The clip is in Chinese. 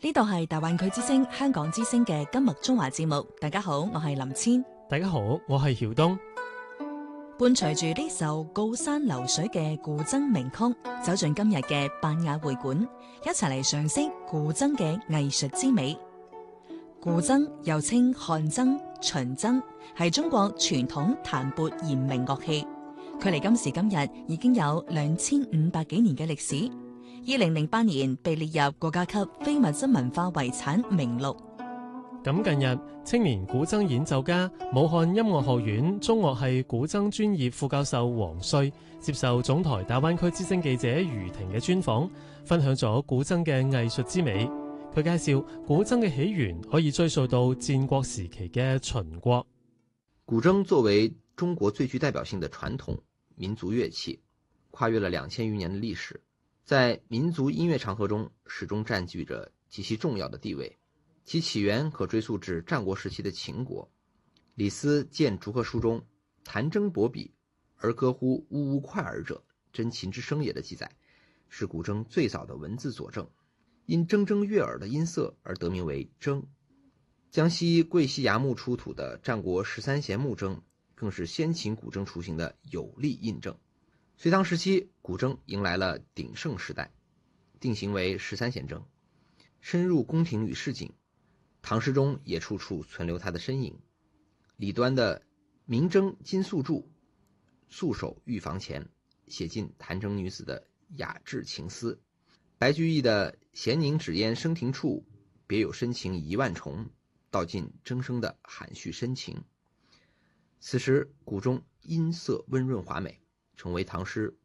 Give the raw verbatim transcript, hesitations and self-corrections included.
呢度係大灣區之聲香港之聲嘅今日中華節目。大家好，我係林千。 大家好，我係曉東。 伴隨住呢首《高山流水》嘅古箏名曲，走進今日嘅汴雅會館，一齊嚟賞識古箏嘅藝術之美。古箏又稱漢箏、秦箏，係中國傳統彈撥弦鳴樂器。距離今時今日已經有兩千五百幾年嘅歷史。二零零八年被列入國家級非物質文化遺產名錄。 咁近日，青年古箏演奏家、武漢音樂學院中樂系古箏專業副教授黃帥接受總台大灣區之聲記者余婷嘅專訪，分享咗古箏嘅藝術之美。佢介紹古箏嘅起源可以追溯到戰國時期嘅秦國。 古箏作為中國最具代表性的傳統民族樂器，跨越了兩千餘年的歷史，在民族音樂長河中始終佔據着極其重要的地位。其起源可追溯至戰國時期的秦國。李斯《諫逐客書》中彈箏搏筆而歌乎嗚嗚快耳者，真秦之聲也的記載，是古箏最早的文字佐證。因铮铮悅耳的音色而得名為箏。江西貴溪崖墓出土的戰國十三弦木箏，更是先秦古箏雛形的有力印證。隋唐時期，古箏迎來了鼎盛時代，定型為十三弦箏，深入宮廷與市井。唐詩中也處處存留它的身影。李端的明箏金素柱，素手玉房前，寫盡彈箏女子的雅致情思。白居易的閒凝紙煙生庭處，別有深情一萬重，道盡箏聲的含蓄深情。此時古箏音色溫潤華美，成為唐詩